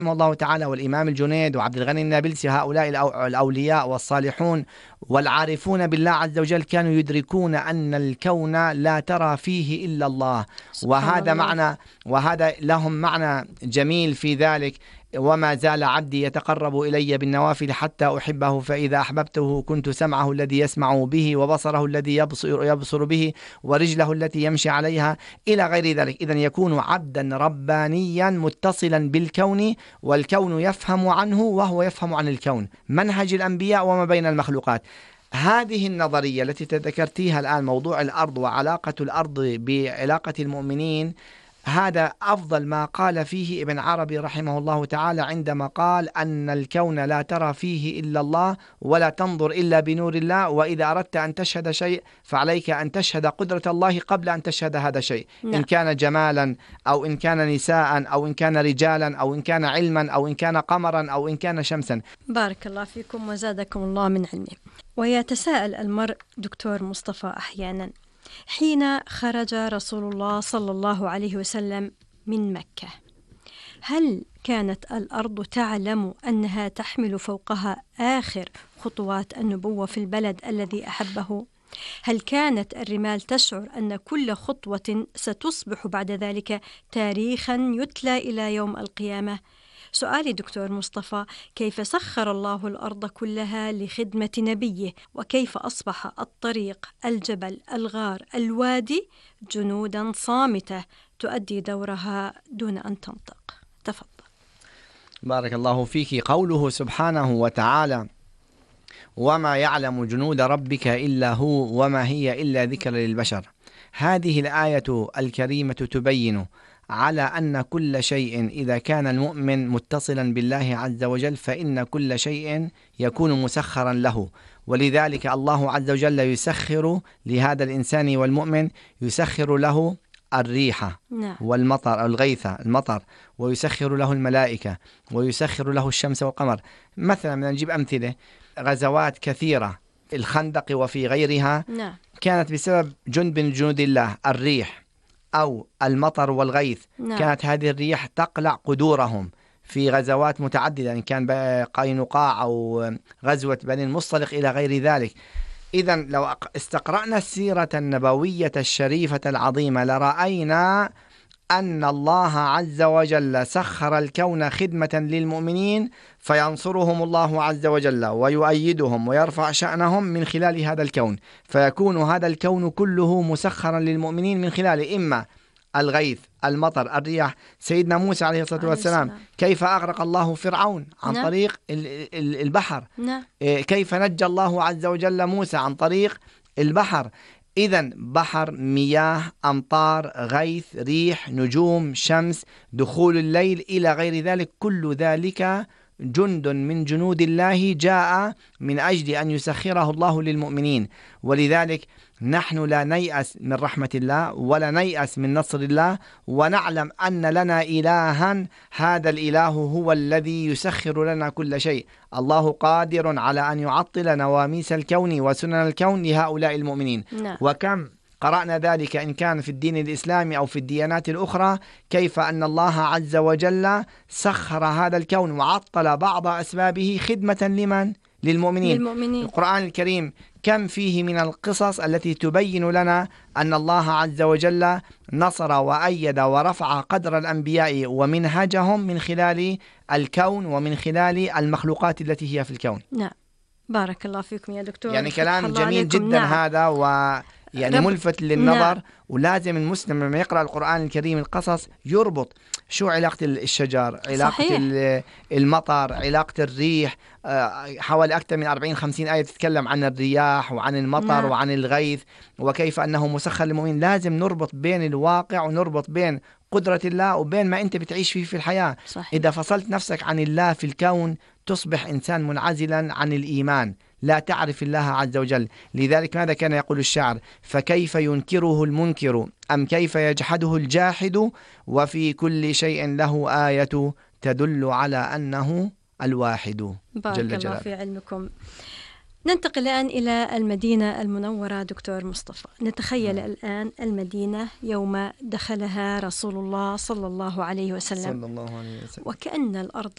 رحمه الله تعالى والإمام الجنيد وعبد الغني النابلسي، هؤلاء الأولياء والصالحون والعارفون بالله عز وجل كانوا يدركون أن الكون لا ترى فيه إلا الله. وهذا معنى، وهذا لهم معنى جميل في ذلك: وما زال عبدي يتقرب إلي بالنوافل حتى أحبه، فإذا أحببته كنت سمعه الذي يسمع به، وبصره الذي يبصر به، ورجله التي يمشي عليها، إلى غير ذلك. إذن يكون عبدا ربانيا متصلا بالكون، والكون يفهم عنه وهو يفهم عن الكون، منهج الأنبياء وما بين المخلوقات. هذه النظرية التي تذكرتيها الآن، موضوع الأرض وعلاقة الأرض بعلاقة المؤمنين، هذا أفضل ما قال فيه ابن عربي رحمه الله تعالى عندما قال أن الكون لا ترى فيه إلا الله ولا تنظر إلا بنور الله، وإذا أردت أن تشهد شيء فعليك أن تشهد قدرة الله قبل أن تشهد هذا الشيء، إن كان جمالا أو إن كان نساء أو إن كان رجالا أو إن كان علما أو إن كان قمرا أو إن كان شمسا. بارك الله فيكم وزادكم الله من علمه. ويتساءل المرء دكتور مصطفى أحيانا، حين خرج رسول الله صلى الله عليه وسلم من مكة، هل كانت الأرض تعلم أنها تحمل فوقها آخر خطوات النبوة في البلد الذي أحبه؟ هل كانت الرمال تشعر أن كل خطوة ستصبح بعد ذلك تاريخا يتلى إلى يوم القيامة؟ سؤالي دكتور مصطفى، كيف سخر الله الأرض كلها لخدمة نبيه، وكيف أصبح الطريق، الجبل، الغار، الوادي جنودا صامتة تؤدي دورها دون أن تنطق؟ تفضل. بارك الله فيك. قوله سبحانه وتعالى: وما يعلم جنود ربك إلا هو وما هي إلا ذكر للبشر، هذه الآية الكريمة تبين على أن كل شيء إذا كان المؤمن متصلا بالله عز وجل فإن كل شيء يكون مسخرا له. ولذلك الله عز وجل يسخر لهذا الإنسان والمؤمن، يسخر له الريح والمطر، الغيث المطر، ويسخر له الملائكة، ويسخر له الشمس والقمر. مثلا نجيب أمثلة: غزوات كثيرة في الخندق وفي غيرها كانت بسبب جند من جنود الله، الريح أو المطر والغيث. كانت هذه الريح تقلع قدورهم في غزوات متعددة، إن كان قينقاع أو غزوة بني المصطلق إلى غير ذلك. إذن لو استقرأنا السيرة النبوية الشريفة العظيمة لرأينا أن الله عز وجل سخر الكون خدمة للمؤمنين، فينصرهم الله عز وجل ويؤيدهم ويرفع شأنهم من خلال هذا الكون، فيكون هذا الكون كله مسخرا للمؤمنين من خلال إما الغيث، المطر، الرياح. سيدنا موسى عليه الصلاة والسلام كيف أغرق الله فرعون؟ عن طريق البحر. كيف نجى الله عز وجل موسى؟ عن طريق البحر. إذن بحر، مياه، أمطار، غيث، ريح، نجوم، شمس، دخول الليل إلى غير ذلك، كل ذلك جند من جنود الله جاء من أجل أن يسخره الله للمؤمنين. ولذلك نحن لا نيأس من رحمة الله ولا نيأس من نصر الله، ونعلم أن لنا إلها، هذا الإله هو الذي يسخر لنا كل شيء. الله قادر على أن يعطل نواميس الكون وسنن الكون لهؤلاء المؤمنين. وكم قرأنا ذلك إن كان في الدين الإسلامي أو في الديانات الأخرى، كيف أن الله عز وجل سخر هذا الكون وعطل بعض أسبابه خدمة لمن؟ للمؤمنين. القرآن الكريم كم فيه من القصص التي تبين لنا أن الله عز وجل نصر وأيد ورفع قدر الأنبياء ومنهجهم من خلال الكون ومن خلال المخلوقات التي هي في الكون. نعم، بارك الله فيكم يا دكتور. يعني كلام جميل جدا. هذا يعني ملفت للنظر. ولازم المسلم لما يقرأ القرآن الكريم القصص يربط شو علاقة الشجر، علاقة المطر، علاقة الريح. حوالي أكثر من 40-50 آية تتكلم عن الرياح وعن المطر وعن الغيث، وكيف أنه مسخر للمؤمنين. لازم نربط بين الواقع ونربط بين قدرة الله وبين ما أنت بتعيش فيه في الحياة. إذا فصلت نفسك عن الله في الكون تصبح إنسان منعزلا عن الإيمان، لا تعرف الله عز وجل. لذلك ماذا كان يقول الشاعر؟ فكيف ينكره المنكر أم كيف يجحده الجاحد، وفي كل شيء له آية تدل على أنه الواحد. بارك الله في علمكم. ننتقل الآن إلى المدينة المنورة دكتور مصطفى. نتخيل الآن المدينة يوم دخلها رسول الله صلى الله عليه وسلم، صلى الله عليه وسلم، وكأن الأرض